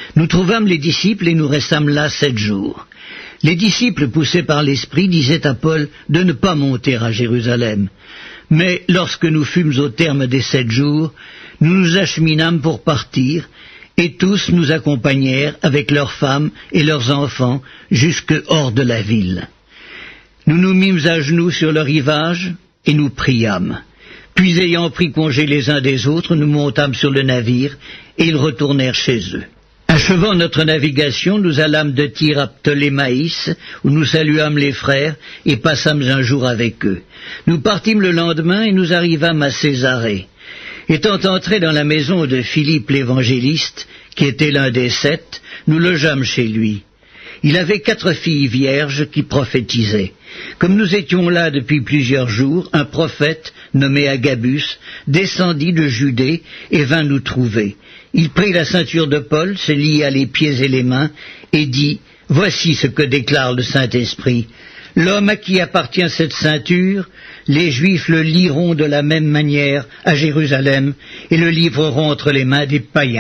Nous trouvâmes les disciples et nous restâmes là 7 jours. Les disciples, poussés par l'Esprit, disaient à Paul de ne pas monter à Jérusalem. Mais lorsque nous fûmes au terme des 7 jours, nous nous acheminâmes pour partir, et tous nous accompagnèrent avec leurs femmes et leurs enfants jusque hors de la ville. Nous nous mîmes à genoux sur le rivage et nous priâmes. Puis ayant pris congé les uns des autres, nous montâmes sur le navire et ils retournèrent chez eux. Achevant notre navigation, nous allâmes de Tyr à Ptolémaïs, où nous saluâmes les frères et passâmes un jour avec eux. Nous partîmes le lendemain et nous arrivâmes à Césarée. Étant entrés dans la maison de Philippe l'évangéliste, qui était l'un des 7, nous logeâmes chez lui. Il avait 4 filles vierges qui prophétisaient. Comme nous étions là depuis plusieurs jours, un prophète, nommé Agabus, descendit de Judée et vint nous trouver. Il prit la ceinture de Paul, se lia les pieds et les mains, et dit « Voici ce que déclare le Saint-Esprit. L'homme à qui appartient cette ceinture, les Juifs le lieront de la même manière à Jérusalem et le livreront entre les mains des païens. »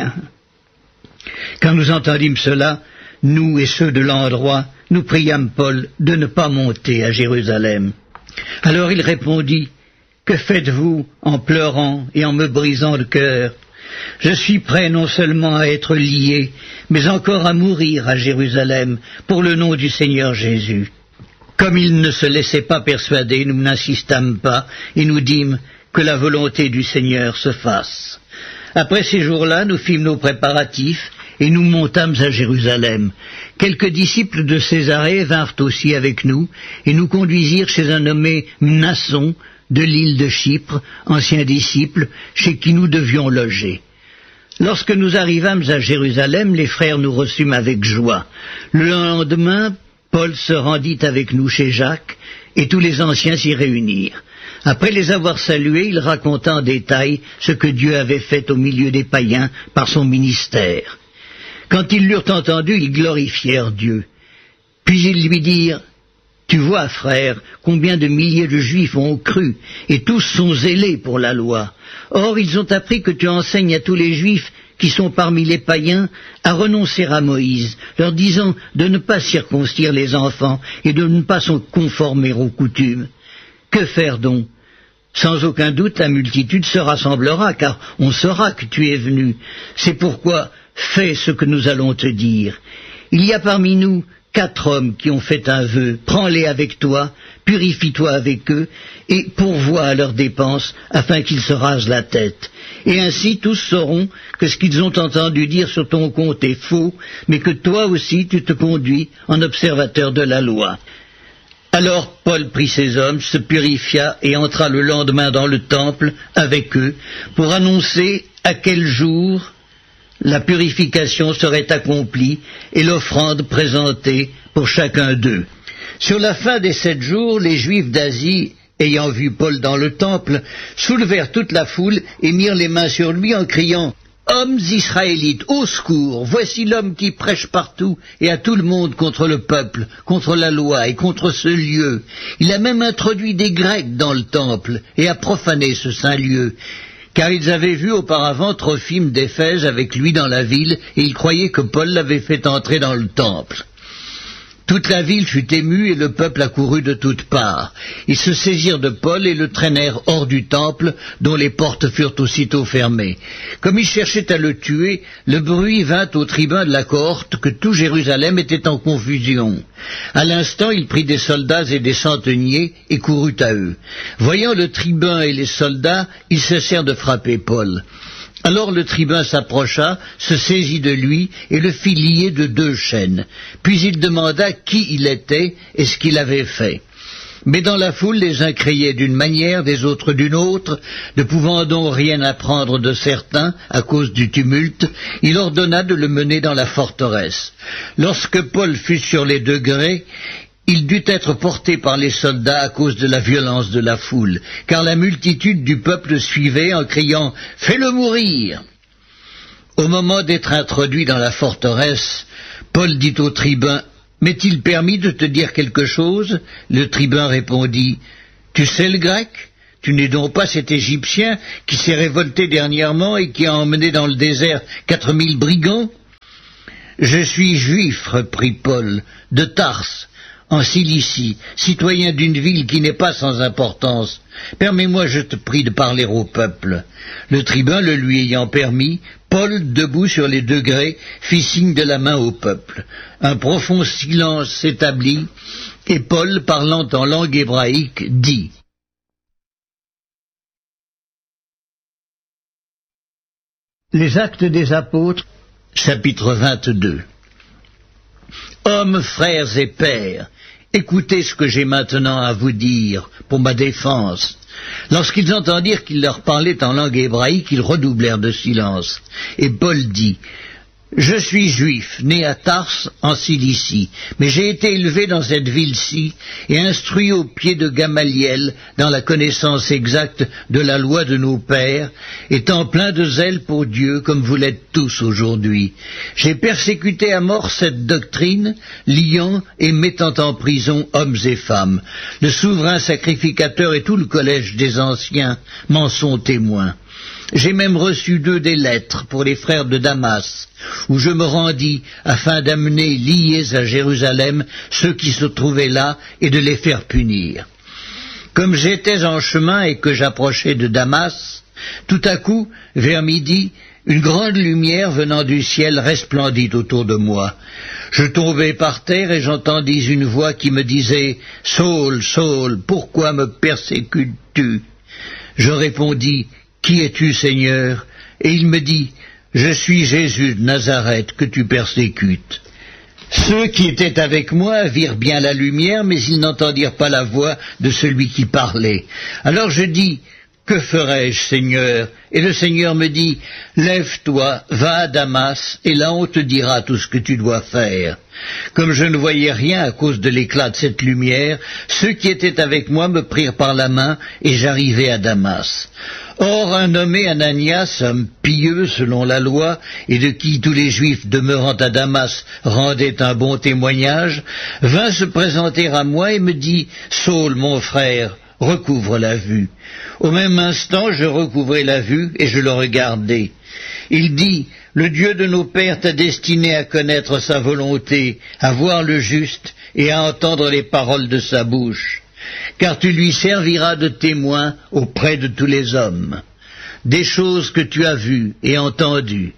Quand nous entendîmes cela, nous et ceux de l'endroit, nous priâmes Paul de ne pas monter à Jérusalem. Alors il répondit, « Que faites-vous en pleurant et en me brisant le cœur ? Je suis prêt non seulement à être lié, mais encore à mourir à Jérusalem pour le nom du Seigneur Jésus. » Comme il ne se laissait pas persuader, nous n'insistâmes pas et nous dîmes que la volonté du Seigneur se fasse. Après ces jours-là, nous fîmes nos préparatifs et nous montâmes à Jérusalem. Quelques disciples de Césarée vinrent aussi avec nous et nous conduisirent chez un nommé Mnasson de l'île de Chypre, ancien disciple, chez qui nous devions loger. Lorsque nous arrivâmes à Jérusalem, les frères nous reçûmes avec joie. Le lendemain, Paul se rendit avec nous chez Jacques, et tous les anciens s'y réunirent. Après les avoir salués, il raconta en détail ce que Dieu avait fait au milieu des païens par son ministère. Quand ils l'eurent entendu, ils glorifièrent Dieu. Puis ils lui dirent, « Tu vois, frère, combien de milliers de Juifs ont cru, et tous sont zélés pour la loi. Or, ils ont appris que tu enseignes à tous les Juifs qui sont parmi les païens à renoncer à Moïse, leur disant de ne pas circoncire les enfants et de ne pas se conformer aux coutumes. Que faire donc ? Sans aucun doute, la multitude se rassemblera, car on saura que tu es venu. C'est pourquoi fais ce que nous allons te dire. Il y a parmi nous 4 hommes qui ont fait un vœu. Prends-les avec toi, purifie-toi avec eux, et pourvois à leurs dépenses, afin qu'ils se rasent la tête. Et ainsi tous sauront que ce qu'ils ont entendu dire sur ton compte est faux, mais que toi aussi tu te conduis en observateur de la loi. » Alors Paul prit ses hommes, se purifia et entra le lendemain dans le temple avec eux pour annoncer à quel jour la purification serait accomplie et l'offrande présentée pour chacun d'eux. Sur la fin des 7 jours, les Juifs d'Asie, ayant vu Paul dans le temple, soulevèrent toute la foule et mirent les mains sur lui en criant « Hommes israélites, au secours, voici l'homme qui prêche partout et à tout le monde contre le peuple, contre la loi et contre ce lieu. Il a même introduit des Grecs dans le temple et a profané ce saint lieu. » Car ils avaient vu auparavant Trophime d'Éphèse avec lui dans la ville, et ils croyaient que Paul l'avait fait entrer dans le temple. Toute la ville fut émue et le peuple accourut de toutes parts. Ils se saisirent de Paul et le traînèrent hors du temple, dont les portes furent aussitôt fermées. Comme ils cherchaient à le tuer, le bruit vint au tribun de la cohorte que tout Jérusalem était en confusion. À l'instant, il prit des soldats et des centeniers et courut à eux. Voyant le tribun et les soldats, ils cessèrent de frapper Paul. Alors le tribun s'approcha, se saisit de lui et le fit lier de 2 chaînes. Puis il demanda qui il était et ce qu'il avait fait. Mais dans la foule, les uns criaient d'une manière, des autres d'une autre, ne pouvant donc rien apprendre de certains à cause du tumulte, il ordonna de le mener dans la forteresse. Lorsque Paul fut sur les degrés, il dut être porté par les soldats à cause de la violence de la foule, car la multitude du peuple le suivait en criant « Fais-le mourir !» Au moment d'être introduit dans la forteresse, Paul dit au tribun « M'est-il permis de te dire quelque chose ?» Le tribun répondit « Tu sais le grec ? Tu n'es donc pas cet Égyptien qui s'est révolté dernièrement et qui a emmené dans le désert 4000 brigands ? Je suis juif, reprit Paul, de Tarse, en Cilicie, citoyen d'une ville qui n'est pas sans importance. Permets-moi, je te prie, de parler au peuple. Le tribun le lui ayant permis, Paul, debout sur les degrés, fit signe de la main au peuple. Un profond silence s'établit, et Paul, parlant en langue hébraïque, dit: Les Actes des Apôtres, chapitre 22. Hommes, frères et pères, écoutez ce que j'ai maintenant à vous dire pour ma défense. Lorsqu'ils entendirent qu'il leur parlait en langue hébraïque, ils redoublèrent de silence. Et Paul dit: Je suis juif, né à Tarse, en Cilicie, mais j'ai été élevé dans cette ville-ci et instruit au pied de Gamaliel dans la connaissance exacte de la loi de nos pères, étant plein de zèle pour Dieu, comme vous l'êtes tous aujourd'hui. J'ai persécuté à mort cette doctrine, liant et mettant en prison hommes et femmes. Le souverain sacrificateur et tout le collège des anciens m'en sont témoins. J'ai même reçu d'eux des lettres pour les frères de Damas, où je me rendis afin d'amener liés à Jérusalem ceux qui se trouvaient là et de les faire punir. Comme j'étais en chemin et que j'approchais de Damas, tout à coup, vers midi, une grande lumière venant du ciel resplendit autour de moi. Je tombai par terre et j'entendis une voix qui me disait: « Saul, Saul, pourquoi me persécutes-tu » Je répondis: « Qui es-tu, Seigneur ?» Et il me dit: « Je suis Jésus de Nazareth que tu persécutes. » Ceux qui étaient avec moi virent bien la lumière, mais ils n'entendirent pas la voix de celui qui parlait. Alors je dis: « Que ferai-je, Seigneur ?» Et le Seigneur me dit: « Lève-toi, va à Damas, et là on te dira tout ce que tu dois faire. » Comme je ne voyais rien à cause de l'éclat de cette lumière, ceux qui étaient avec moi me prirent par la main, et j'arrivai à Damas. Or, un nommé Ananias, homme pieux selon la loi, et de qui tous les Juifs demeurant à Damas rendaient un bon témoignage, vint se présenter à moi et me dit: « Saul, mon frère, recouvre la vue. » Au même instant, je recouvrai la vue et je le regardai. Il dit: « Le Dieu de nos pères t'a destiné à connaître sa volonté, à voir le juste et à entendre les paroles de sa bouche. Car tu lui serviras de témoin auprès de tous les hommes, des choses que tu as vues et entendues.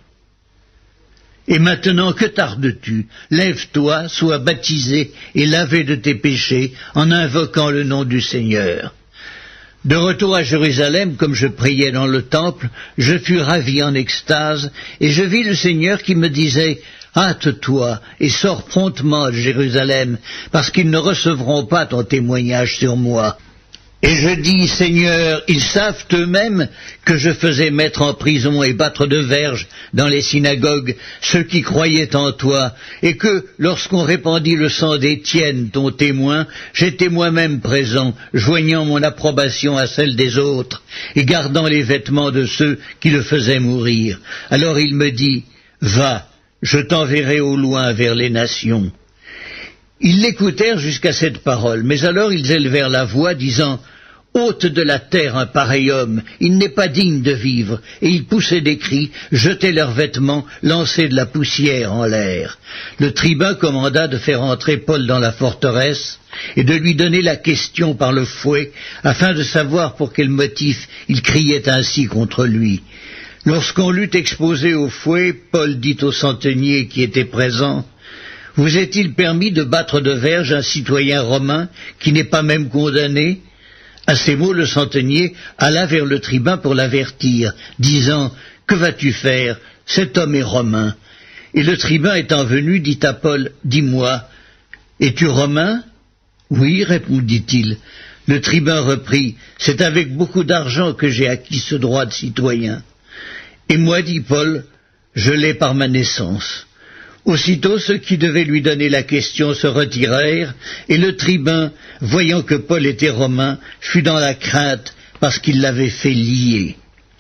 Et maintenant, que tardes-tu? Lève-toi, sois baptisé et lavé de tes péchés en invoquant le nom du Seigneur. » De retour à Jérusalem, comme je priais dans le temple, je fus ravi en extase, et je vis le Seigneur qui me disait: « Hâte-toi et sors promptement de Jérusalem, parce qu'ils ne recevront pas ton témoignage sur moi. » Et je dis: « Seigneur, ils savent eux-mêmes que je faisais mettre en prison et battre de verge dans les synagogues ceux qui croyaient en toi, et que, lorsqu'on répandit le sang d'Étienne, ton témoin, j'étais moi-même présent, joignant mon approbation à celle des autres, et gardant les vêtements de ceux qui le faisaient mourir. » Alors il me dit: « Va, je t'enverrai au loin vers les nations. » Ils l'écoutèrent jusqu'à cette parole, mais alors ils élevèrent la voix, disant: « Ôte de la terre un pareil homme, il n'est pas digne de vivre. » Et ils poussaient des cris, jetaient leurs vêtements, lançaient de la poussière en l'air. Le tribun commanda de faire entrer Paul dans la forteresse et de lui donner la question par le fouet, afin de savoir pour quel motif il criait ainsi contre lui. Lorsqu'on l'eut exposé au fouet, Paul dit au centenier qui était présent: « Vous est-il permis de battre de verge un citoyen romain qui n'est pas même condamné ?» À ces mots, le centenier alla vers le tribun pour l'avertir, disant: « Que vas-tu faire? Cet homme est romain. » Et le tribun étant venu, dit à Paul: « Dis-moi, es-tu romain? » « Oui, répondit-il. Le tribun reprit: « C'est avec beaucoup d'argent que j'ai acquis ce droit de citoyen. » « Et moi, dit Paul, je l'ai par ma naissance. » Aussitôt, ceux qui devaient lui donner la question se retirèrent, et le tribun, voyant que Paul était romain, fut dans la crainte parce qu'il l'avait fait lier.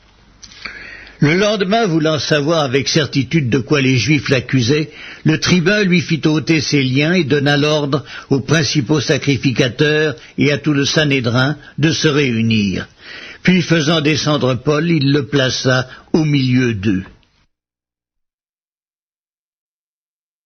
Le lendemain, voulant savoir avec certitude de quoi les Juifs l'accusaient, le tribun lui fit ôter ses liens et donna l'ordre aux principaux sacrificateurs et à tout le Sanhédrin de se réunir. Puis, faisant descendre Paul, il le plaça au milieu d'eux.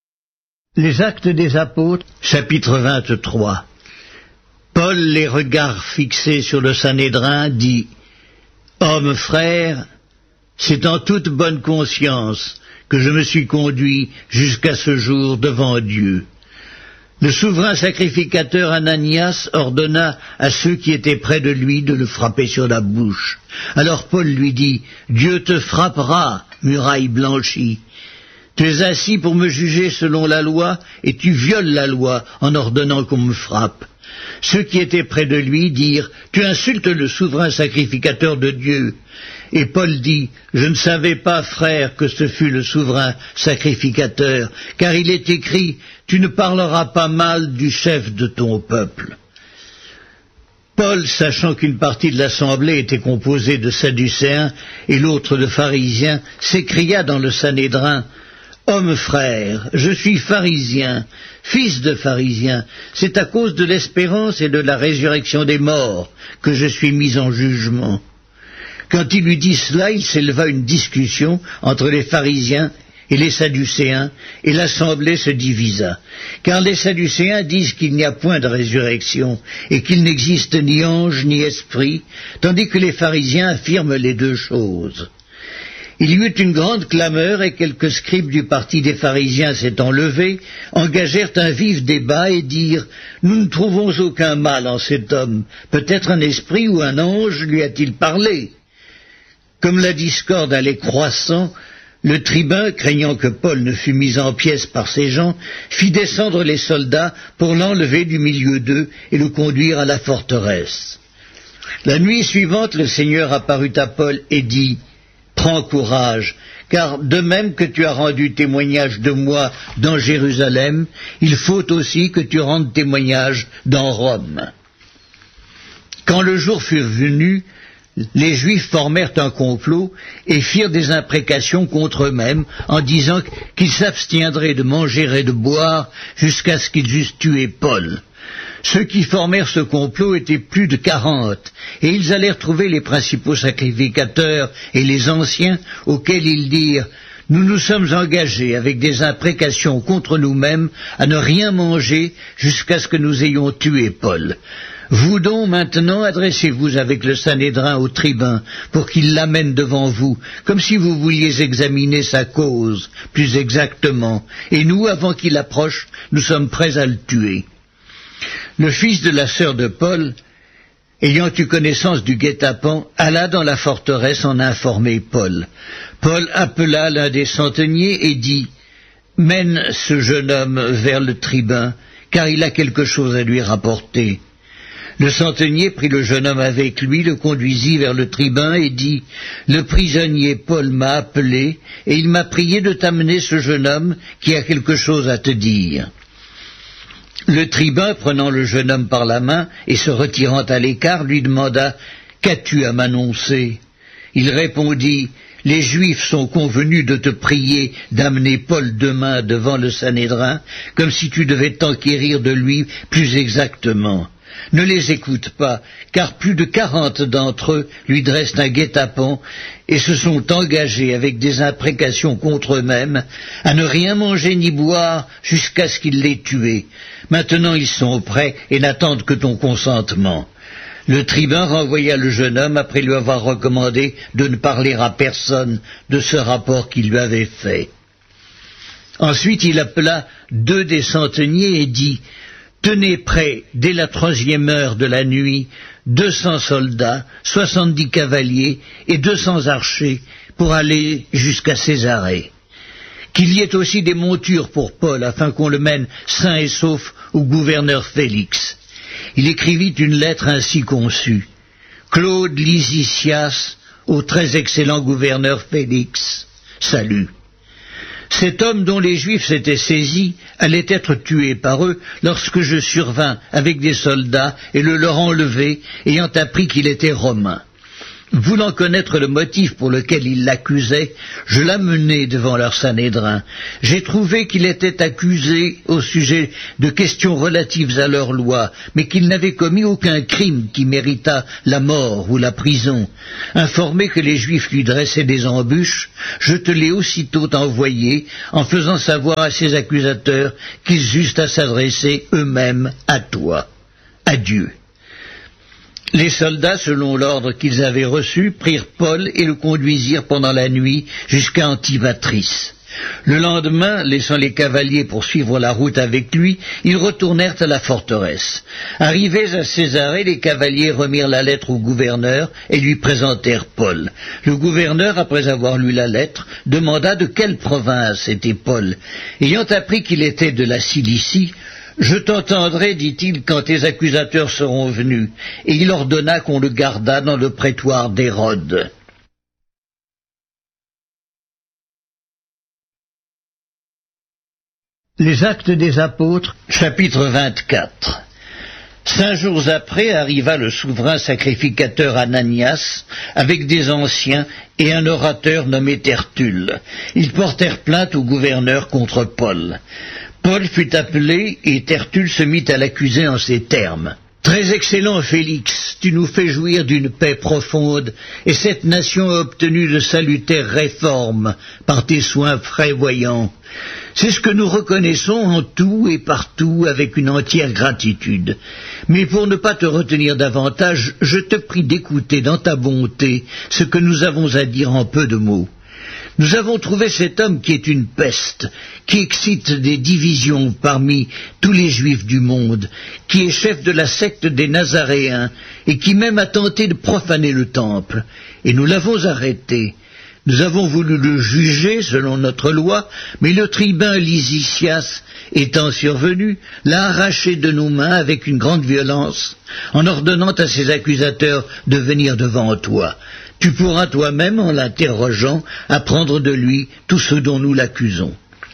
Les Actes des Apôtres, chapitre 23. Paul, les regards fixés sur le Sanhédrin, dit « Hommes frères, c'est en toute bonne conscience que je me suis conduit jusqu'à ce jour devant Dieu. » Le souverain sacrificateur Ananias ordonna à ceux qui étaient près de lui de le frapper sur la bouche. Alors Paul lui dit « Dieu te frappera, muraille blanchie. Tu es assis pour me juger selon la loi, et tu violes la loi en ordonnant qu'on me frappe. » Ceux qui étaient près de lui dirent « Tu insultes le souverain sacrificateur de Dieu. » Et Paul dit « Je ne savais pas, frère, que ce fût le souverain sacrificateur, car il est écrit « Tu ne parleras pas mal du chef de ton peuple. » Paul, sachant qu'une partie de l'assemblée était composée de Sadducéens et l'autre de pharisiens, s'écria dans le Sanhédrin « Hommes frères, je suis pharisien, fils de pharisien, c'est à cause de l'espérance et de la résurrection des morts que je suis mis en jugement. » Quand il eut dit cela, il s'éleva une discussion entre les pharisiens et les Sadducéens, et l'assemblée se divisa. Car les Sadducéens disent qu'il n'y a point de résurrection, et qu'il n'existe ni ange ni esprit, tandis que les pharisiens affirment les deux choses. Il y eut une grande clameur, et quelques scribes du parti des pharisiens s'étant levés, engagèrent un vif débat et dirent « Nous ne trouvons aucun mal en cet homme. Peut-être un esprit ou un ange lui a-t-il parlé ?» Comme la discorde allait croissant, le tribun, craignant que Paul ne fût mis en pièces par ces gens, fit descendre les soldats pour l'enlever du milieu d'eux et le conduire à la forteresse. La nuit suivante, le Seigneur apparut à Paul et dit « Prends courage, car de même que tu as rendu témoignage de moi dans Jérusalem, il faut aussi que tu rendes témoignage dans Rome. » Quand le jour fut venu, les Juifs formèrent un complot et firent des imprécations contre eux-mêmes en disant qu'ils s'abstiendraient de manger et de boire jusqu'à ce qu'ils eussent tué Paul. Ceux qui formèrent ce complot étaient plus de 40, et ils allèrent trouver les principaux sacrificateurs et les anciens, auxquels ils dirent « Nous nous sommes engagés avec des imprécations contre nous-mêmes à ne rien manger jusqu'à ce que nous ayons tué Paul. Vous donc maintenant adressez-vous avec le Sanhédrin au tribun pour qu'il l'amène devant vous, comme si vous vouliez examiner sa cause plus exactement, et nous, avant qu'il approche, nous sommes prêts à le tuer. » Le fils de la sœur de Paul, ayant eu connaissance du guet-apens, alla dans la forteresse en informer Paul. Paul appela l'un des centeniers et dit « Mène ce jeune homme vers le tribun, car il a quelque chose à lui rapporter. » Le centenier prit le jeune homme avec lui, le conduisit vers le tribun et dit « Le prisonnier Paul m'a appelé, et il m'a prié de t'amener ce jeune homme qui a quelque chose à te dire. » Le tribun, prenant le jeune homme par la main et se retirant à l'écart, lui demanda « Qu'as-tu à m'annoncer ?» Il répondit « Les Juifs sont convenus de te prier d'amener Paul demain devant le Sanhédrin, comme si tu devais t'enquérir de lui plus exactement. Ne les écoute pas, car plus de 40 d'entre eux lui dressent un guet-apens et se sont engagés avec des imprécations contre eux-mêmes à ne rien manger ni boire jusqu'à ce qu'ils l'aient tué. Maintenant ils sont prêts et n'attendent que ton consentement. » Le tribun renvoya le jeune homme après lui avoir recommandé de ne parler à personne de ce rapport qu'il lui avait fait. Ensuite il appela 2 des centeniers et dit « Tenez prêts, dès la 3e heure de la nuit, 200 soldats, 70 cavaliers et 200 archers pour aller jusqu'à Césarée. Qu'il y ait aussi des montures pour Paul, afin qu'on le mène sain et sauf au gouverneur Félix. » Il écrivit une lettre ainsi conçue. « Claude Lysicias, au très excellent gouverneur Félix, salut. » Cet homme dont les Juifs s'étaient saisis allait être tué par eux lorsque je survins avec des soldats et le leur enlevé, ayant appris qu'il était romain. Voulant connaître le motif pour lequel ils l'accusaient, je l'amenai devant leur Sanhédrin. J'ai trouvé qu'il était accusé au sujet de questions relatives à leur loi, mais qu'il n'avait commis aucun crime qui méritât la mort ou la prison. Informé que les Juifs lui dressaient des embûches, je te l'ai aussitôt envoyé, en faisant savoir à ses accusateurs qu'ils eussent à s'adresser eux-mêmes à toi. Adieu. Les soldats, selon l'ordre qu'ils avaient reçu, prirent Paul et le conduisirent pendant la nuit jusqu'à Antipatris. Le lendemain, laissant les cavaliers poursuivre la route avec lui, ils retournèrent à la forteresse. Arrivés à Césarée, les cavaliers remirent la lettre au gouverneur et lui présentèrent Paul. Le gouverneur, après avoir lu la lettre, demanda de quelle province était Paul. Ayant appris qu'il était de la Cilicie, « Je t'entendrai, dit-il, quand tes accusateurs seront venus. » Et il ordonna qu'on le gardât dans le prétoire d'Hérode. Les Actes des Apôtres, chapitre 24. 5 jours après arriva le souverain sacrificateur Ananias avec des anciens et un orateur nommé Tertulle. Ils portèrent plainte au gouverneur contre Paul. Paul fut appelé et Tertulle se mit à l'accuser en ces termes. « Très excellent Félix, tu nous fais jouir d'une paix profonde, et cette nation a obtenu de salutaires réformes par tes soins prévoyants. C'est ce que nous reconnaissons en tout et partout avec une entière gratitude. Mais pour ne pas te retenir davantage, je te prie d'écouter dans ta bonté ce que nous avons à dire en peu de mots. Nous avons trouvé cet homme qui est une peste, qui excite des divisions parmi tous les Juifs du monde, qui est chef de la secte des Nazaréens, et qui même a tenté de profaner le temple. Et nous l'avons arrêté. Nous avons voulu le juger selon notre loi, mais le tribun Lysias, étant survenu, l'a arraché de nos mains avec une grande violence, en ordonnant à ses accusateurs de venir devant toi. Tu pourras toi-même, en l'interrogeant, apprendre de lui tout ce dont nous l'accusons. »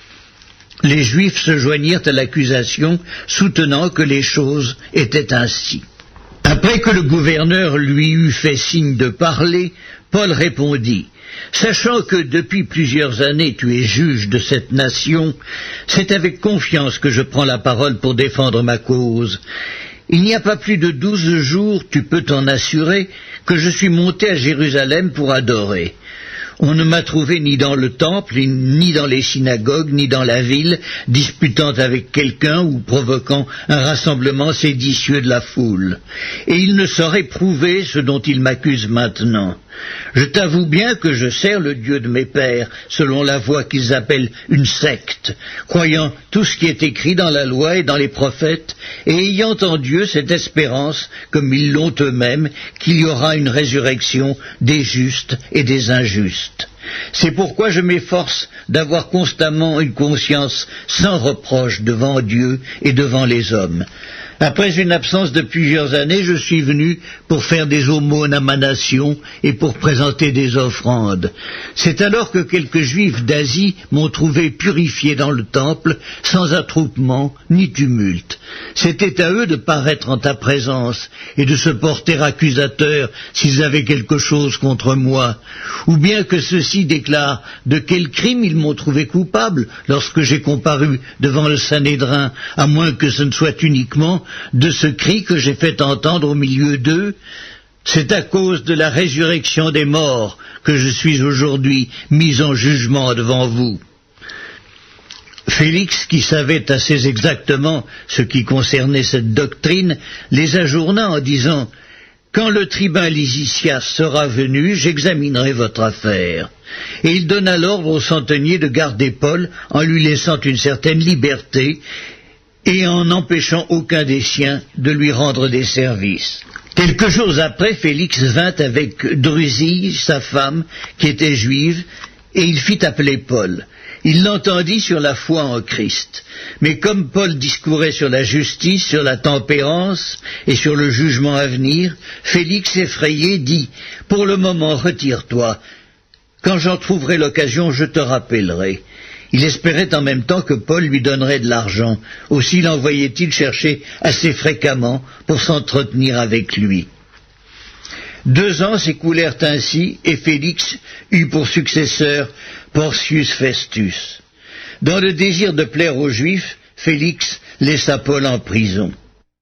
Les Juifs se joignirent à l'accusation, soutenant que les choses étaient ainsi. Après que le gouverneur lui eut fait signe de parler, Paul répondit. Sachant que depuis plusieurs années tu es juge de cette nation, c'est avec confiance que je prends la parole pour défendre ma cause. Il n'y a pas plus de 12 jours, tu peux t'en assurer, que je suis monté à Jérusalem pour adorer. On ne m'a trouvé ni dans le temple, ni dans les synagogues, ni dans la ville, disputant avec quelqu'un ou provoquant un rassemblement séditieux de la foule. Et il ne saurait prouver ce dont il m'accuse maintenant. Je t'avoue bien que je sers le Dieu de mes pères, selon la voie qu'ils appellent une secte, croyant tout ce qui est écrit dans la loi et dans les prophètes, et ayant en Dieu cette espérance, comme ils l'ont eux-mêmes, qu'il y aura une résurrection des justes et des injustes. C'est pourquoi je m'efforce d'avoir constamment une conscience sans reproche devant Dieu et devant les hommes. Après une absence de plusieurs années, je suis venu pour faire des aumônes à ma nation et pour présenter des offrandes. C'est alors que quelques Juifs d'Asie m'ont trouvé purifié dans le temple, sans attroupement ni tumulte. C'était à eux de paraître en ta présence et de se porter accusateurs s'ils avaient quelque chose contre moi, ou bien que ceux-ci déclarent de quel crime ils m'ont trouvé coupable lorsque j'ai comparu devant le Sanhédrin, à moins que ce ne soit uniquement de ce cri que j'ai fait entendre au milieu d'eux. C'est à cause de la résurrection des morts que je suis aujourd'hui mis en jugement devant vous. Félix, qui savait assez exactement ce qui concernait cette doctrine, les ajourna en disant « Quand le tribun Lysias sera venu, j'examinerai votre affaire. » Et il donna l'ordre au centenier de garder Paul en lui laissant une certaine liberté et en n'empêchant aucun des siens de lui rendre des services. Quelques jours après, Félix vint avec Drusille, sa femme, qui était juive, et il fit appeler Paul. Il l'entendit sur la foi en Christ. Mais comme Paul discourait sur la justice, sur la tempérance et sur le jugement à venir, Félix, effrayé, dit « Pour le moment, retire-toi. Quand j'en trouverai l'occasion, je te rappellerai. » Il espérait en même temps que Paul lui donnerait de l'argent. Aussi l'envoyait-il chercher assez fréquemment pour s'entretenir avec lui. 2 ans s'écoulèrent ainsi, et Félix eut pour successeur Porcius Festus. Dans le désir de plaire aux Juifs, Félix laissa Paul en prison.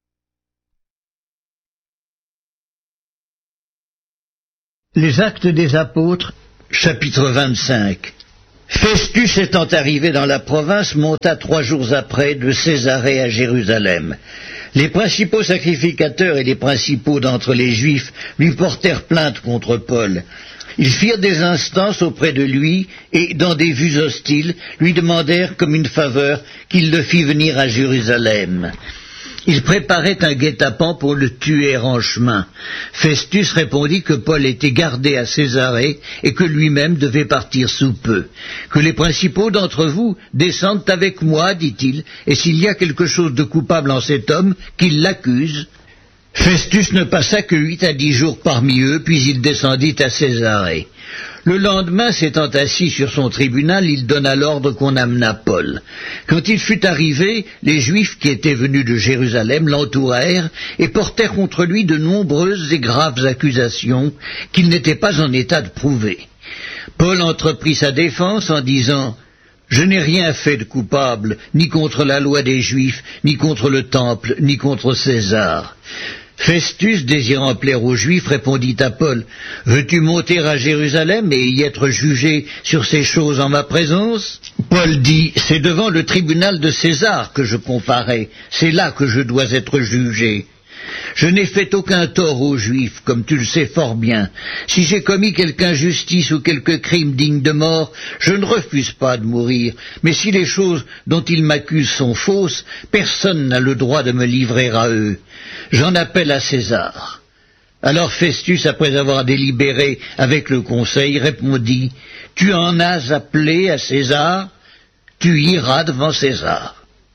Les Actes des Apôtres, chapitre 25. Festus étant arrivé dans la province, monta 3 jours après de Césarée à Jérusalem. Les principaux sacrificateurs et les principaux d'entre les Juifs lui portèrent plainte contre Paul. Ils firent des instances auprès de lui et, dans des vues hostiles, lui demandèrent comme une faveur qu'il le fît venir à Jérusalem. Ils préparaient un guet-apens pour le tuer en chemin. Festus répondit que Paul était gardé à Césarée et que lui-même devait partir sous peu. Que les principaux d'entre vous descendent avec moi, dit-il, et s'il y a quelque chose de coupable en cet homme, qu'il l'accuse. Festus ne passa que 8 à 10 jours parmi eux, puis il descendit à Césarée. Le lendemain, s'étant assis sur son tribunal, il donna l'ordre qu'on amenât Paul. Quand il fut arrivé, les Juifs qui étaient venus de Jérusalem l'entourèrent et portèrent contre lui de nombreuses et graves accusations qu'il n'était pas en état de prouver. Paul entreprit sa défense en disant « Je n'ai rien fait de coupable, ni contre la loi des Juifs, ni contre le Temple, ni contre César. » Festus, désirant plaire aux Juifs, répondit à Paul, « Veux-tu monter à Jérusalem et y être jugé sur ces choses en ma présence ?» Paul dit, « C'est devant le tribunal de César que je comparais, c'est là que je dois être jugé. » Je n'ai fait aucun tort aux Juifs, comme tu le sais fort bien. Si j'ai commis quelque injustice ou quelque crime digne de mort, je ne refuse pas de mourir. Mais si les choses dont ils m'accusent sont fausses, personne n'a le droit de me livrer à eux. J'en appelle à César. Alors Festus, après avoir délibéré avec le conseil, répondit, « Tu en as appelé à César, tu iras devant César. »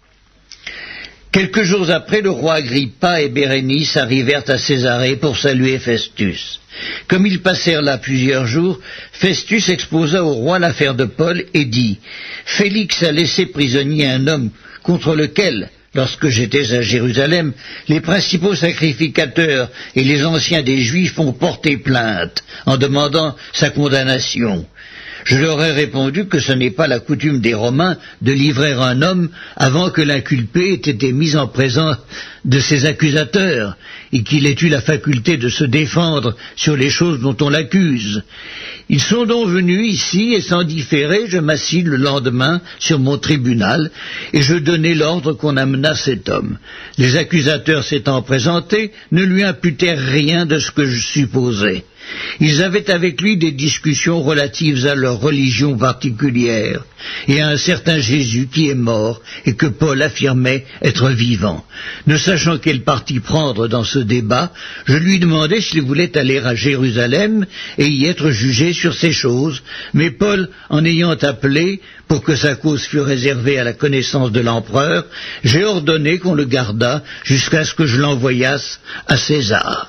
Quelques jours après, le roi Agrippa et Bérénice arrivèrent à Césarée pour saluer Festus. Comme ils passèrent là plusieurs jours, Festus exposa au roi l'affaire de Paul et dit « Félix a laissé prisonnier un homme contre lequel, lorsque j'étais à Jérusalem, les principaux sacrificateurs et les anciens des Juifs ont porté plainte en demandant sa condamnation. Je leur ai répondu que ce n'est pas la coutume des Romains de livrer un homme avant que l'inculpé ait été mis en présence de ses accusateurs et qu'il ait eu la faculté de se défendre sur les choses dont on l'accuse. Ils sont donc venus ici et sans différer, je m'assis le lendemain sur mon tribunal et je donnai l'ordre qu'on amenât cet homme. Les accusateurs s'étant présentés ne lui imputèrent rien de ce que je supposais. Ils avaient avec lui des discussions relatives à leur religion particulière et à un certain Jésus qui est mort et que Paul affirmait être vivant. Ne sachant quel parti prendre dans ce débat, je lui demandai s'il voulait aller à Jérusalem et y être jugé sur ces choses, mais Paul, en ayant appelé pour que sa cause fût réservée à la connaissance de l'empereur, j'ai ordonné qu'on le gardât jusqu'à ce que je l'envoyasse à César.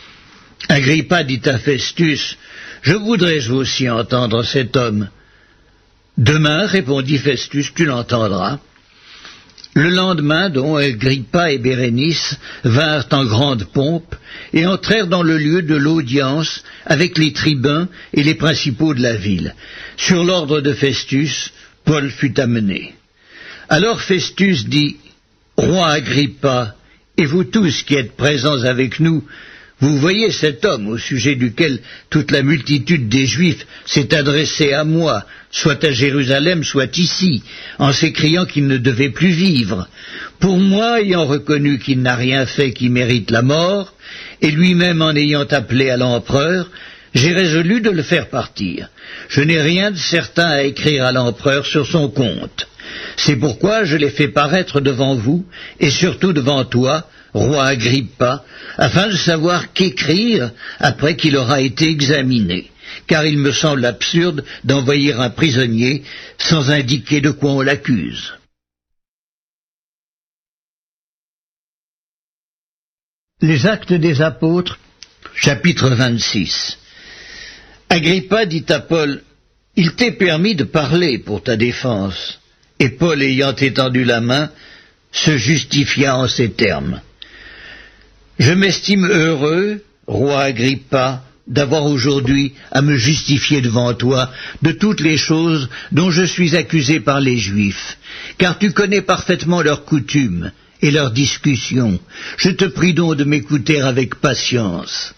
Agrippa dit à Festus, « Je voudrais aussi entendre cet homme. » « Demain, répondit Festus, tu l'entendras. » Le lendemain, donc, Agrippa et Bérénice vinrent en grande pompe et entrèrent dans le lieu de l'audience avec les tribuns et les principaux de la ville. Sur l'ordre de Festus, Paul fut amené. Alors Festus dit, « Roi Agrippa, et vous tous qui êtes présents avec nous, vous voyez cet homme au sujet duquel toute la multitude des Juifs s'est adressée à moi, soit à Jérusalem, soit ici, en s'écriant qu'il ne devait plus vivre. Pour moi, ayant reconnu qu'il n'a rien fait qui mérite la mort, et lui-même en ayant appelé à l'empereur, j'ai résolu de le faire partir. Je n'ai rien de certain à écrire à l'empereur sur son compte. C'est pourquoi je l'ai fait paraître devant vous, et surtout devant toi, roi Agrippa, afin de savoir qu'écrire après qu'il aura été examiné, car il me semble absurde d'envoyer un prisonnier sans indiquer de quoi on l'accuse. Les Actes des Apôtres, chapitre 26. Agrippa dit à Paul, « Il t'est permis de parler pour ta défense. » Et Paul, ayant étendu la main, se justifia en ces termes. « Je m'estime heureux, roi Agrippa, d'avoir aujourd'hui à me justifier devant toi de toutes les choses dont je suis accusé par les Juifs, car tu connais parfaitement leurs coutumes et leurs discussions. Je te prie donc de m'écouter avec patience.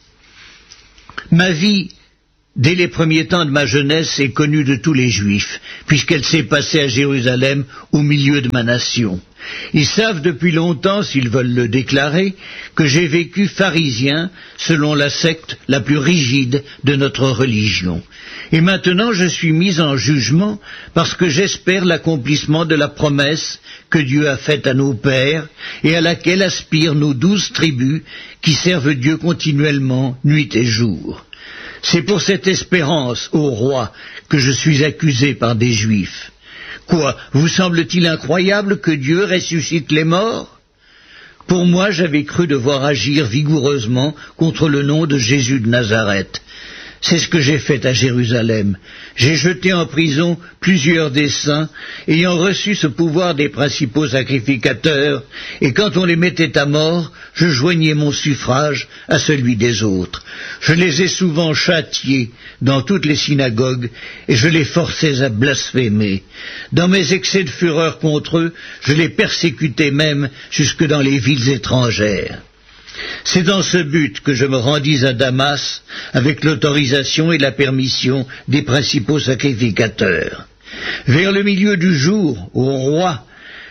Ma vie, dès les premiers temps de ma jeunesse, est connue de tous les Juifs, puisqu'elle s'est passée à Jérusalem au milieu de ma nation. Ils savent depuis longtemps, s'ils veulent le déclarer, que j'ai vécu pharisien selon la secte la plus rigide de notre religion. Et maintenant je suis mis en jugement parce que j'espère l'accomplissement de la promesse que Dieu a faite à nos pères et à laquelle aspirent nos 12 tribus qui servent Dieu continuellement, nuit et jour. C'est pour cette espérance, ô roi, que je suis accusé par des Juifs. Quoi, vous semble-t-il incroyable que Dieu ressuscite les morts? Pour moi, j'avais cru devoir agir vigoureusement contre le nom de Jésus de Nazareth. C'est ce que j'ai fait à Jérusalem. J'ai jeté en prison plusieurs des saints, ayant reçu ce pouvoir des principaux sacrificateurs, et quand on les mettait à mort, je joignais mon suffrage à celui des autres. Je les ai souvent châtiés dans toutes les synagogues, et je les forçais à blasphémer. Dans mes excès de fureur contre eux, je les persécutais même jusque dans les villes étrangères. C'est dans ce but que je me rendis à Damas avec l'autorisation et la permission des principaux sacrificateurs. Vers le milieu du jour, ô roi,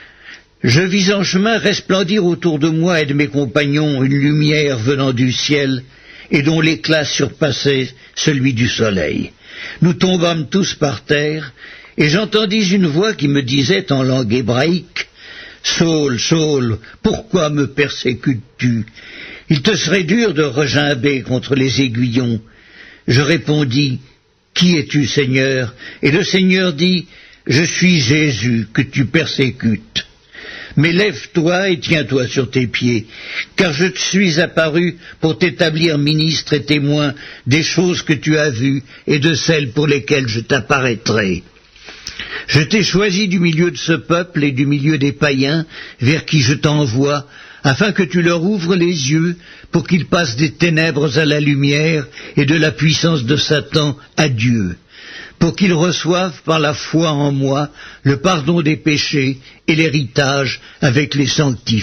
je vis en chemin resplendir autour de moi et de mes compagnons une lumière venant du ciel et dont l'éclat surpassait celui du soleil. Nous tombâmes tous par terre et j'entendis une voix qui me disait en langue hébraïque: « Saul, Saul, pourquoi me persécutes-tu? Il te serait dur de regimber contre les aiguillons. » Je répondis: « Qui es-tu, Seigneur ?» Et le Seigneur dit: « Je suis Jésus que tu persécutes. Mais lève-toi et tiens-toi sur tes pieds, car je te suis apparu pour t'établir ministre et témoin des choses que tu as vues et de celles pour lesquelles je t'apparaîtrai. Je t'ai choisi du milieu de ce peuple et du milieu des païens vers qui je t'envoie, afin que tu leur ouvres les yeux pour qu'ils passent des ténèbres à la lumière et de la puissance de Satan à Dieu, pour qu'ils reçoivent par la foi en moi le pardon des péchés et l'héritage avec les sanctifiés. »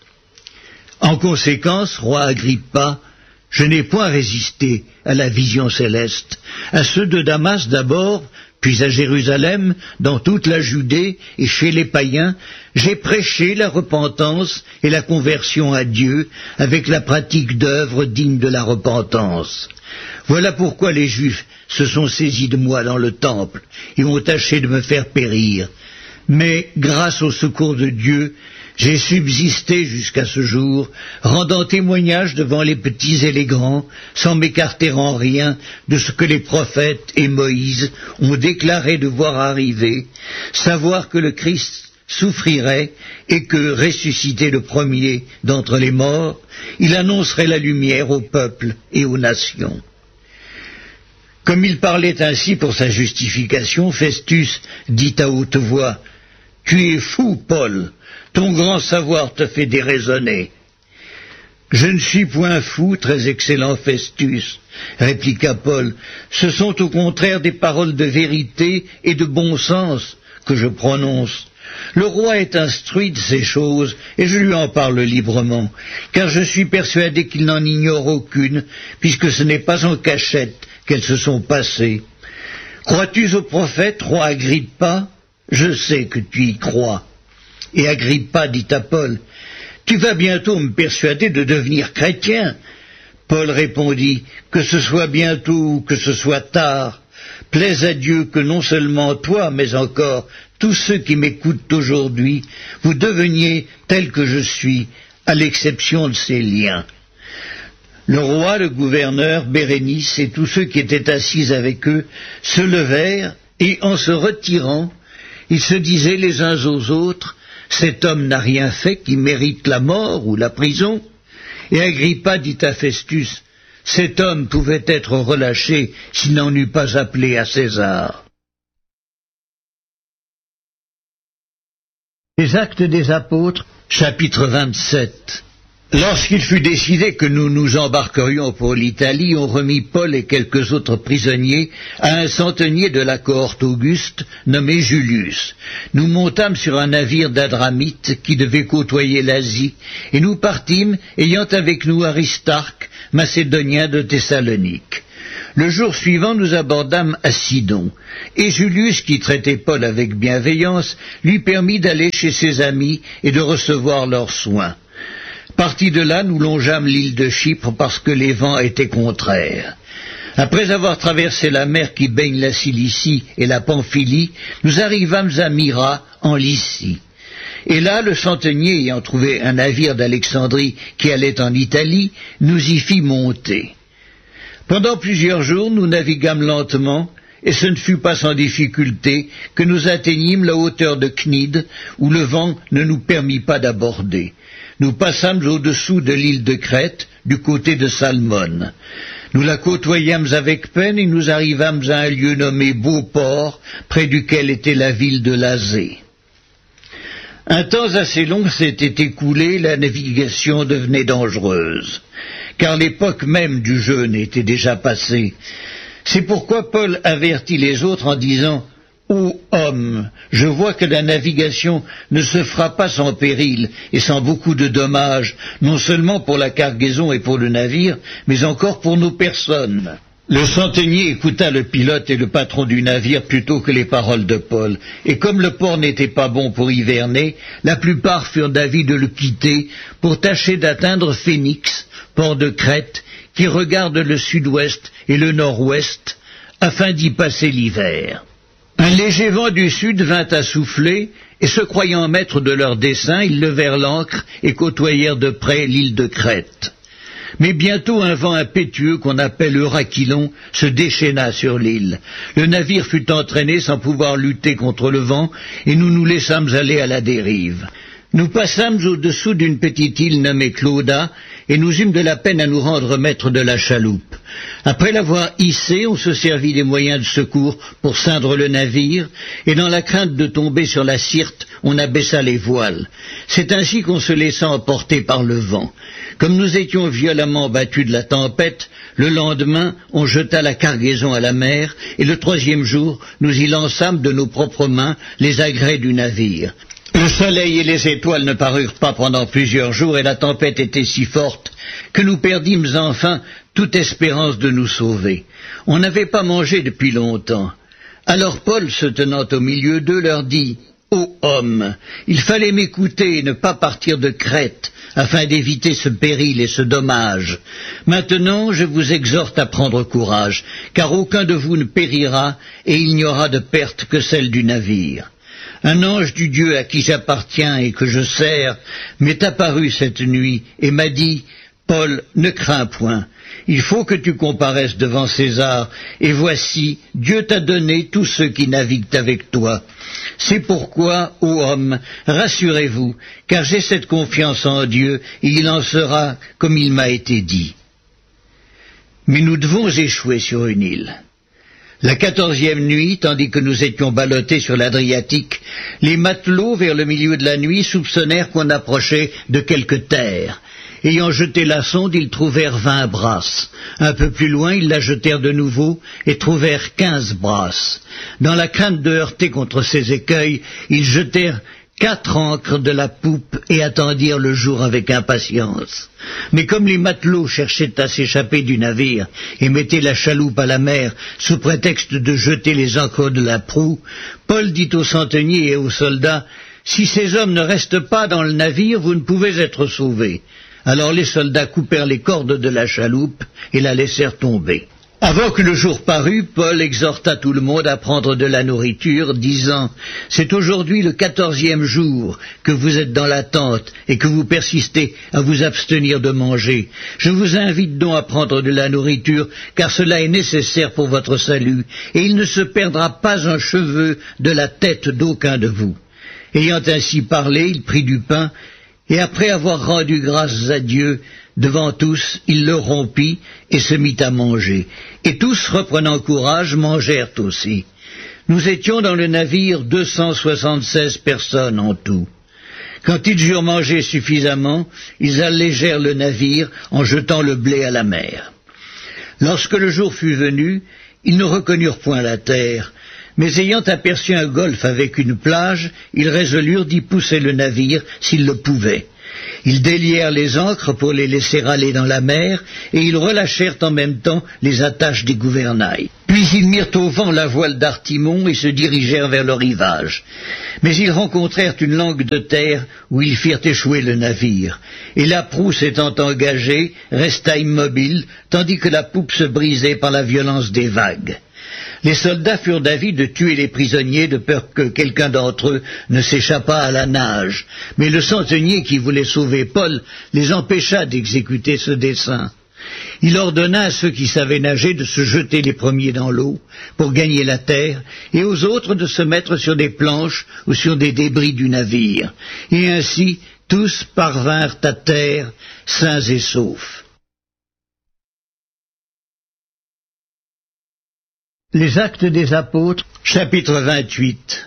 En conséquence, roi Agrippa, je n'ai point résisté à la vision céleste, à ceux de Damas d'abord, puis à Jérusalem, dans toute la Judée et chez les païens, j'ai prêché la repentance et la conversion à Dieu avec la pratique d'œuvres dignes de la repentance. Voilà pourquoi les Juifs se sont saisis de moi dans le temple et ont tâché de me faire périr. Mais grâce au secours de Dieu, j'ai subsisté jusqu'à ce jour, rendant témoignage devant les petits et les grands, sans m'écarter en rien de ce que les prophètes et Moïse ont déclaré devoir arriver, savoir que le Christ souffrirait et que, ressuscité le premier d'entre les morts, il annoncerait la lumière au peuple et aux nations. Comme il parlait ainsi pour sa justification, Festus dit à haute voix: « Tu es fou, Paul, ton grand savoir te fait déraisonner. » « Je ne suis point fou, très excellent Festus, répliqua Paul, ce sont au contraire des paroles de vérité et de bon sens que je prononce. Le roi est instruit de ces choses, et je lui en parle librement, car je suis persuadé qu'il n'en ignore aucune, puisque ce n'est pas en cachette qu'elles se sont passées. Crois-tu au prophète, roi Agrippa? Je sais que tu y crois. » Et Agrippa dit à Paul: « Tu vas bientôt me persuader de devenir chrétien. » Paul répondit: « Que ce soit bientôt ou que ce soit tard, plaise à Dieu que non seulement toi, mais encore tous ceux qui m'écoutent aujourd'hui, vous deveniez tels que je suis, à l'exception de ces liens. » Le roi, le gouverneur, Bérénice et tous ceux qui étaient assis avec eux se levèrent, et en se retirant, ils se disaient les uns aux autres: « Cet homme n'a rien fait qui mérite la mort ou la prison. » Et Agrippa dit à Festus: « Cet homme pouvait être relâché s'il n'en eût pas appelé à César. » Les Actes des Apôtres, chapitre 27. Lorsqu'il fut décidé que nous nous embarquerions pour l'Italie, on remit Paul et quelques autres prisonniers à un centenier de la cohorte Auguste nommé Julius. Nous montâmes sur un navire d'Adramite qui devait côtoyer l'Asie, et nous partîmes ayant avec nous Aristarque, macédonien de Thessalonique. Le jour suivant, nous abordâmes à Sidon, et Julius, qui traitait Paul avec bienveillance, lui permit d'aller chez ses amis et de recevoir leurs soins. Partis de là, nous longeâmes l'île de Chypre parce que les vents étaient contraires. Après avoir traversé la mer qui baigne la Cilicie et la Pamphylie, nous arrivâmes à Myra, en Lycie. Et là, le centenier, ayant trouvé un navire d'Alexandrie qui allait en Italie, nous y fit monter. Pendant plusieurs jours, nous naviguâmes lentement, et ce ne fut pas sans difficulté que nous atteignîmes la hauteur de Cnide, où le vent ne nous permit pas d'aborder. Nous passâmes au-dessous de l'île de Crète, du côté de Salmone. Nous la côtoyâmes avec peine et nous arrivâmes à un lieu nommé Beauport, près duquel était la ville de Lazée. Un temps assez long s'était écoulé, la navigation devenait dangereuse, car l'époque même du jeûne était déjà passée. C'est pourquoi Paul avertit les autres en disant « Ô homme, je vois que la navigation ne se fera pas sans péril et sans beaucoup de dommages, non seulement pour la cargaison et pour le navire, mais encore pour nos personnes. » Le centenier écouta le pilote et le patron du navire plutôt que les paroles de Paul, et comme le port n'était pas bon pour hiverner, la plupart furent d'avis de le quitter pour tâcher d'atteindre Phénix, port de Crète, qui regarde le sud-ouest et le nord-ouest, afin d'y passer l'hiver. Un léger vent du sud vint à souffler, et se croyant maîtres de leur dessein, ils levèrent l'ancre et côtoyèrent de près l'île de Crète. Mais bientôt un vent impétueux qu'on appelle Eurachylon se déchaîna sur l'île. Le navire fut entraîné sans pouvoir lutter contre le vent, et nous nous laissâmes aller à la dérive. Nous passâmes au-dessous d'une petite île nommée Clauda, et nous eûmes de la peine à nous rendre maîtres de la chaloupe. Après l'avoir hissée, on se servit des moyens de secours pour ceindre le navire, et dans la crainte de tomber sur la Syrte, on abaissa les voiles. C'est ainsi qu'on se laissa emporter par le vent. Comme nous étions violemment battus de la tempête, le lendemain, on jeta la cargaison à la mer, et le troisième jour, nous y lançâmes de nos propres mains les agrès du navire. Le soleil et les étoiles ne parurent pas pendant plusieurs jours, et la tempête était si forte que nous perdîmes enfin toute espérance de nous sauver. On n'avait pas mangé depuis longtemps. Alors Paul, se tenant au milieu d'eux, leur dit « Ô hommes, il fallait m'écouter et ne pas partir de Crète, afin d'éviter ce péril et ce dommage. Maintenant, je vous exhorte à prendre courage, car aucun de vous ne périra, et il n'y aura de perte que celle du navire. Un ange du Dieu à qui j'appartiens et que je sers m'est apparu cette nuit et m'a dit « Paul, ne crains point, il faut que tu comparaisses devant César, et voici, Dieu t'a donné tous ceux qui naviguent avec toi. C'est pourquoi, ô homme, rassurez-vous, car j'ai cette confiance en Dieu, et il en sera comme il m'a été dit. » Mais nous devons échouer sur une île. La 14e nuit, tandis que nous étions ballottés sur l'Adriatique, les matelots, vers le milieu de la nuit, soupçonnèrent qu'on approchait de quelque terre. Ayant jeté la sonde, ils trouvèrent 20 brasses. Un peu plus loin, ils la jetèrent de nouveau et trouvèrent 15 brasses. Dans la crainte de heurter contre ces écueils, ils jetèrent 4 ancres de la poupe et attendirent le jour avec impatience. Mais comme les matelots cherchaient à s'échapper du navire et mettaient la chaloupe à la mer sous prétexte de jeter les ancres de la proue, Paul dit aux centeniers et aux soldats « Si ces hommes ne restent pas dans le navire, vous ne pouvez être sauvés. » Alors les soldats coupèrent les cordes de la chaloupe et la laissèrent tomber. Avant que le jour parût, Paul exhorta tout le monde à prendre de la nourriture, disant « C'est aujourd'hui le 14e jour que vous êtes dans la tente et que vous persistez à vous abstenir de manger. Je vous invite donc à prendre de la nourriture, car cela est nécessaire pour votre salut, et il ne se perdra pas un cheveu de la tête d'aucun de vous. » Ayant ainsi parlé, il prit du pain, et après avoir rendu grâces à Dieu, devant tous, il le rompit et se mit à manger. Et tous, reprenant courage, mangèrent aussi. Nous étions dans le navire 276 personnes en tout. Quand ils eurent mangé suffisamment, ils allégèrent le navire en jetant le blé à la mer. Lorsque le jour fut venu, ils ne reconnurent point la terre, mais ayant aperçu un golfe avec une plage, ils résolurent d'y pousser le navire s'ils le pouvaient. Ils délièrent les ancres pour les laisser aller dans la mer, et ils relâchèrent en même temps les attaches des gouvernails. Puis ils mirent au vent la voile d'Artimon et se dirigèrent vers le rivage. Mais ils rencontrèrent une langue de terre où ils firent échouer le navire, et la proue s'étant engagée, resta immobile, tandis que la poupe se brisait par la violence des vagues. Les soldats furent d'avis de tuer les prisonniers de peur que quelqu'un d'entre eux ne s'échappât à la nage, mais le centenier qui voulait sauver Paul les empêcha d'exécuter ce dessein. Il ordonna à ceux qui savaient nager de se jeter les premiers dans l'eau pour gagner la terre, et aux autres de se mettre sur des planches ou sur des débris du navire, et ainsi tous parvinrent à terre sains et saufs. Les Actes des Apôtres, chapitre 28.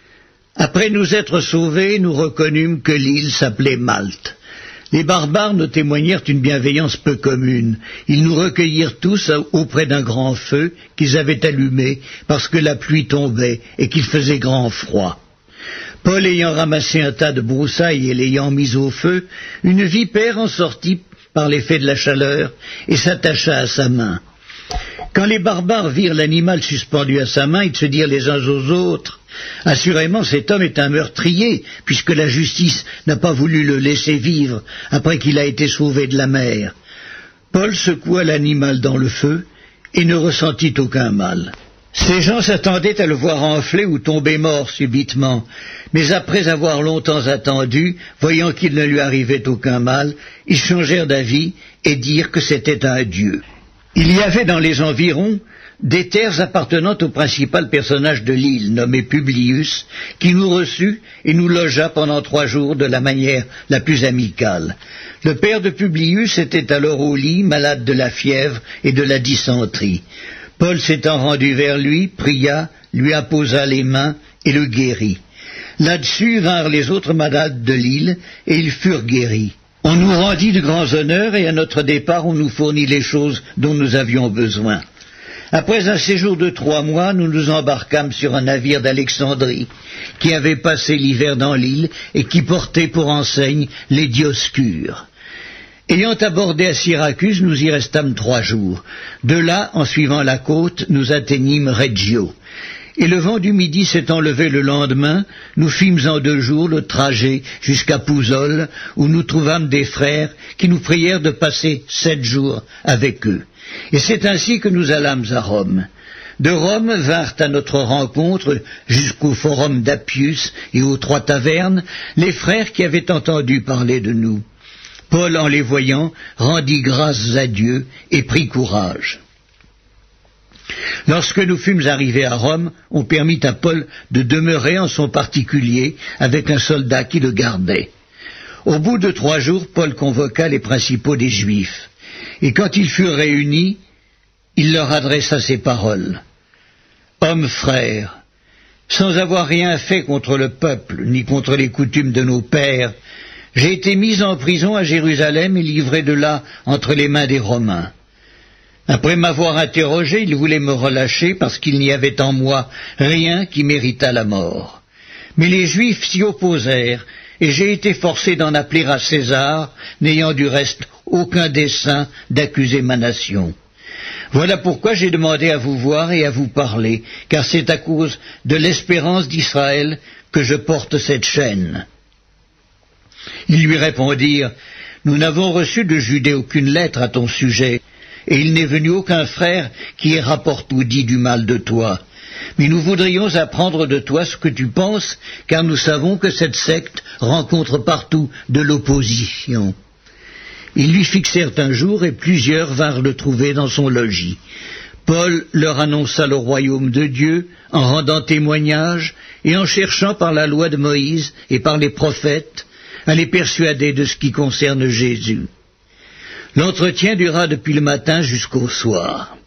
Après nous être sauvés, nous reconnûmes que l'île s'appelait Malte. Les barbares nous témoignèrent une bienveillance peu commune. Ils nous recueillirent tous auprès d'un grand feu qu'ils avaient allumé parce que la pluie tombait et qu'il faisait grand froid. Paul ayant ramassé un tas de broussailles et l'ayant mis au feu, une vipère en sortit par l'effet de la chaleur et s'attacha à sa main. Quand les barbares virent l'animal suspendu à sa main, ils se dirent les uns aux autres, « Assurément, cet homme est un meurtrier, puisque la justice n'a pas voulu le laisser vivre après qu'il a été sauvé de la mer. » Paul secoua l'animal dans le feu et ne ressentit aucun mal. Ces gens s'attendaient à le voir enfler ou tomber mort subitement, mais après avoir longtemps attendu, voyant qu'il ne lui arrivait aucun mal, ils changèrent d'avis et dirent que c'était un dieu. Il y avait dans les environs des terres appartenant au principal personnage de l'île, nommé Publius, qui nous reçut et nous logea pendant 3 jours de la manière la plus amicale. Le père de Publius était alors au lit, malade de la fièvre et de la dysenterie. Paul s'étant rendu vers lui, pria, lui imposa les mains et le guérit. Là-dessus vinrent les autres malades de l'île et ils furent guéris. On nous rendit de grands honneurs et à notre départ on nous fournit les choses dont nous avions besoin. Après un séjour de 3 mois, nous nous embarquâmes sur un navire d'Alexandrie qui avait passé l'hiver dans l'île et qui portait pour enseigne les Dioscures. Ayant abordé à Syracuse, nous y restâmes 3 jours. De là, en suivant la côte, nous atteignîmes Reggio. Et le vent du midi s'étant levé le lendemain, nous fîmes en 2 jours le trajet jusqu'à Pouzole, où nous trouvâmes des frères qui nous prièrent de passer 7 jours avec eux. Et c'est ainsi que nous allâmes à Rome. De Rome vinrent à notre rencontre, jusqu'au forum d'Appius et aux 3 tavernes, les frères qui avaient entendu parler de nous. Paul, en les voyant, rendit grâces à Dieu et prit courage. Lorsque nous fûmes arrivés à Rome, on permit à Paul de demeurer en son particulier avec un soldat qui le gardait. Au bout de 3 jours, Paul convoqua les principaux des Juifs, et quand ils furent réunis, il leur adressa ces paroles. « Hommes frères, sans avoir rien fait contre le peuple, ni contre les coutumes de nos pères, j'ai été mis en prison à Jérusalem et livré de là entre les mains des Romains. Après m'avoir interrogé, ils voulaient me relâcher parce qu'il n'y avait en moi rien qui méritât la mort. Mais les Juifs s'y opposèrent, et j'ai été forcé d'en appeler à César, n'ayant du reste aucun dessein d'accuser ma nation. Voilà pourquoi j'ai demandé à vous voir et à vous parler, car c'est à cause de l'espérance d'Israël que je porte cette chaîne. » Ils lui répondirent, « Nous n'avons reçu de Judée aucune lettre à ton sujet, et il n'est venu aucun frère qui ait rapporté ou dit du mal de toi. Mais nous voudrions apprendre de toi ce que tu penses, car nous savons que cette secte rencontre partout de l'opposition. » Ils lui fixèrent un jour, et plusieurs vinrent le trouver dans son logis. Paul leur annonça le royaume de Dieu, en rendant témoignage, et en cherchant par la loi de Moïse et par les prophètes, à les persuader de ce qui concerne Jésus. L'entretien dura depuis le matin jusqu'au soir.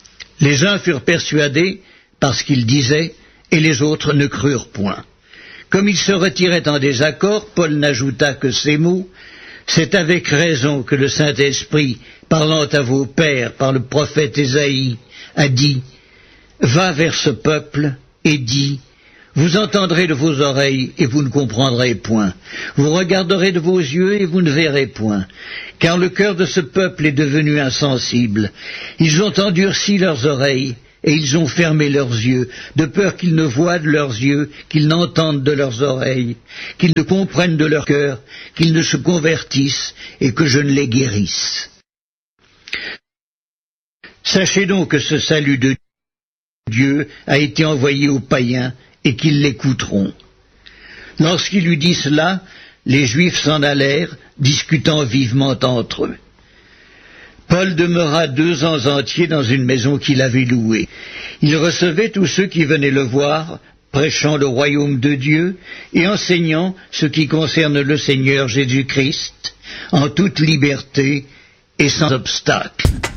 Les uns furent persuadés parce qu'ils disaient, et les autres ne crurent point. Comme il se retirait en désaccord, Paul n'ajouta que ces mots: « C'est avec raison que le Saint-Esprit, parlant à vos pères par le prophète Ésaïe, a dit: Va vers ce peuple et dis: Vous entendrez de vos oreilles et vous ne comprendrez point. Vous regarderez de vos yeux et vous ne verrez point. Car le cœur de ce peuple est devenu insensible. Ils ont endurci leurs oreilles et ils ont fermé leurs yeux, de peur qu'ils ne voient de leurs yeux, qu'ils n'entendent de leurs oreilles, qu'ils ne comprennent de leur cœur, qu'ils ne se convertissent et que je ne les guérisse. » Sachez donc que ce salut de Dieu a été envoyé aux païens et qu'ils l'écouteront. Lorsqu'il eut dit cela, les Juifs s'en allèrent, discutant vivement entre eux. Paul demeura 2 ans entiers dans une maison qu'il avait louée. Il recevait tous ceux qui venaient le voir, prêchant le royaume de Dieu et enseignant ce qui concerne le Seigneur Jésus-Christ, en toute liberté et sans obstacle.